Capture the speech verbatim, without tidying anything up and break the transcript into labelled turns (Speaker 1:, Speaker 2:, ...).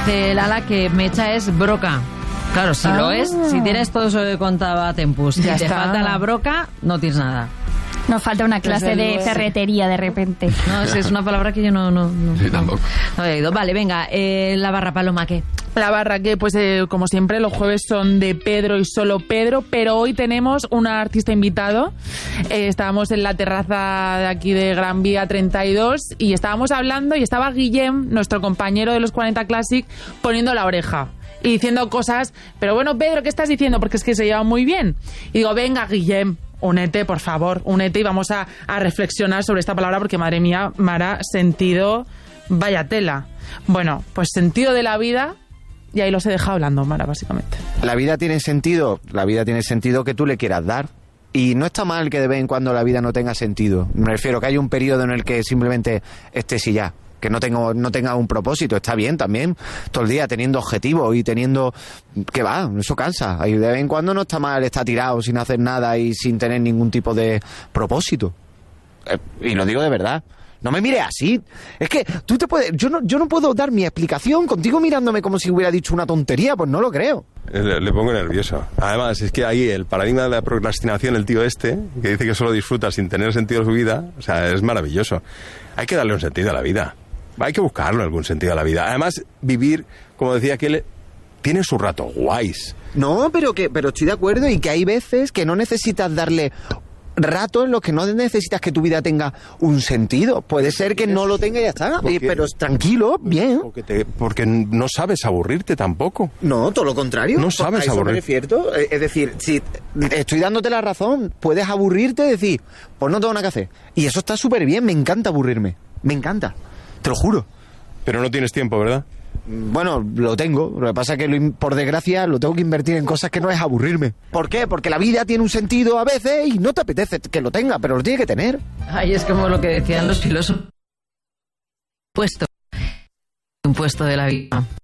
Speaker 1: Dice Lala que mecha es broca. Claro, si ah. lo es, si tienes todo eso que contaba Tempus y te está. falta la broca, no tienes nada.
Speaker 2: Nos falta una clase Desde de luego. ferretería de repente.
Speaker 1: No, es, es una palabra que yo no... no, no
Speaker 3: sí, tampoco.
Speaker 1: No había oído. Vale, venga, eh, la barra Paloma, ¿qué?
Speaker 4: La barra que, pues eh, como siempre, los jueves son de Pedro y solo Pedro, pero hoy tenemos un artista invitado. Eh, estábamos en la terraza de aquí de Gran Vía treinta y dos y estábamos hablando y estaba Guillem, nuestro compañero de los cuarenta Classic, poniendo la oreja y diciendo cosas. Pero bueno, Pedro, ¿qué estás diciendo? Porque es que se lleva muy bien. Y digo, venga, Guillem, únete, por favor, únete y vamos a, a reflexionar sobre esta palabra porque, madre mía, Mara, sentido, vaya tela. Bueno, pues sentido de la vida, y ahí los he dejado hablando, Mara, básicamente.
Speaker 5: La vida tiene sentido, la vida tiene sentido que tú le quieras dar. Y no está mal que de vez en cuando la vida no tenga sentido. Me refiero que hay un periodo en el que simplemente estés y ya. Que no tenga, no tenga un propósito, está bien también, todo el día teniendo objetivos y teniendo... que va, eso cansa, y de vez en cuando no está mal estar tirado sin hacer nada y sin tener ningún tipo de propósito. Eh, y lo digo de verdad. No me mires así. Es que tú te puedes... Yo no, yo no puedo dar mi explicación contigo mirándome como si hubiera dicho una tontería, pues no lo creo.
Speaker 3: Le, le pongo nervioso. Además, es que ahí el paradigma de la procrastinación, el tío este, que dice que solo disfruta sin tener sentido su vida, o sea, es maravilloso. Hay que darle un sentido a la vida. Hay que buscarlo algún sentido a la vida. Además, vivir, como decía aquel, tiene sus ratos guays.
Speaker 5: No, pero que pero estoy de acuerdo y que hay veces que no necesitas darle ratos en los que no necesitas que tu vida tenga un sentido. Puede ser que no lo tenga y ya está. Porque, pero tranquilo, bien.
Speaker 3: Porque, te, porque no sabes aburrirte tampoco.
Speaker 5: No, todo lo contrario.
Speaker 3: No sabes aburrirte.
Speaker 5: Es decir, si estoy dándote la razón, puedes aburrirte y decir, pues no tengo nada que hacer. Y eso está súper bien, me encanta aburrirme. Me encanta. Te lo juro.
Speaker 3: Pero no tienes tiempo, ¿verdad?
Speaker 5: Bueno, lo tengo. Lo que pasa es que, lo, por desgracia, lo tengo que invertir en cosas que no es aburrirme. ¿Por qué? Porque la vida tiene un sentido a veces y no te apetece que lo tenga, pero lo tiene que tener.
Speaker 1: Ay, es como lo que decían los filósofos. Puesto. Un puesto de la vida.